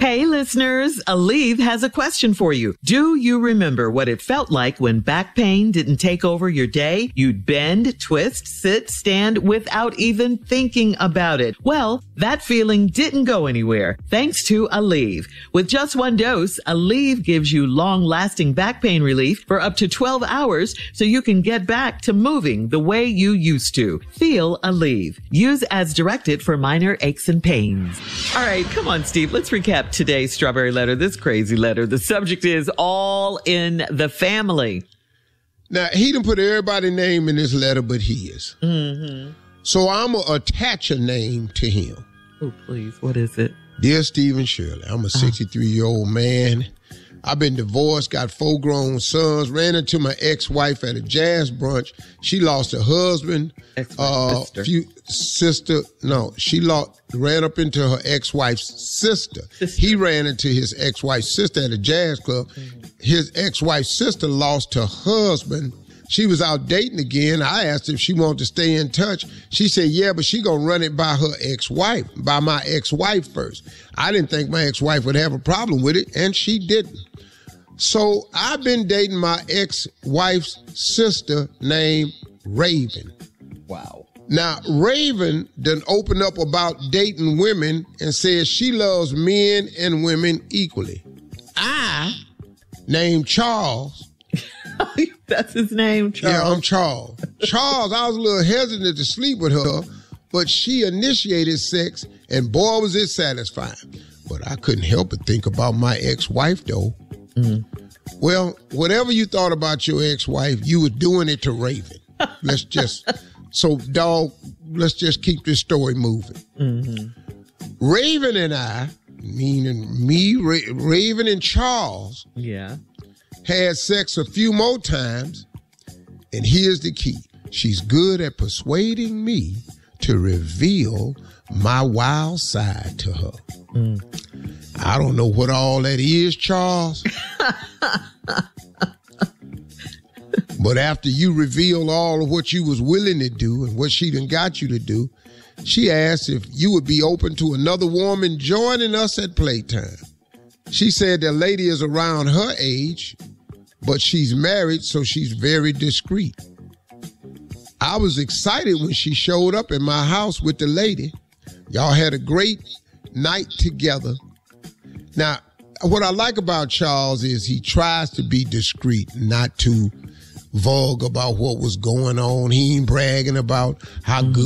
Hey, listeners, Aleve has a question for you. Do you remember what it felt like when back pain didn't take over your day? You'd bend, twist, sit, stand without even thinking about it. Well, that feeling didn't go anywhere thanks to Aleve. With just one dose, Aleve gives you long-lasting back pain relief for up to 12 hours so you can get back to moving the way you used to. Feel Aleve. Use as directed for minor aches and pains. All right, come on, Steve. Let's recap today's Strawberry Letter, this crazy letter. The subject is all in the family. Now, he didn't put everybody's name in this letter but his. Mm-hmm. So I'm going to attach a name to him. Oh, please. What is it? Dear Stephen Shirley, I'm a 63-year-old man. I've been divorced, got 4 grown sons, ran into my ex-wife at a jazz brunch. She lost her husband. Ran up into her ex-wife's sister. He ran into his ex-wife's sister at a jazz club. His ex-wife's sister lost her husband. She was out dating again. I asked if she wanted to stay in touch. She said, yeah, but she gonna run it by her ex-wife, by my ex-wife first. I didn't think my ex-wife would have a problem with it, and she didn't. So I've been dating my ex-wife's sister named Raven. Wow. Now, Raven done opened up about dating women and says she loves men and women equally. I, named Charles. That's his name, Charles. Yeah, I'm Charles. Charles, I was a little hesitant to sleep with her, but she initiated sex, and boy, was it satisfying. But I couldn't help but think about my ex-wife, though. Mm-hmm. Well, whatever you thought about your ex-wife, you were doing it to Raven. Let's just keep this story moving. Mm-hmm. Raven and I, meaning me, Raven and Charles, had sex a few more times, and here's the key. She's good at persuading me to reveal my wild side to her. I don't know what all that is, Charles. But after you reveal all of what you was willing to do and what she done got you to do, she asked if you would be open to another woman joining us at playtime. She said the lady is around her age, but she's married, so she's very discreet. I was excited when she showed up at my house with the lady. Y'all had a great night together. Now, what I like about Charles is he tries to be discreet, not too vulgar about what was going on. He ain't bragging about how good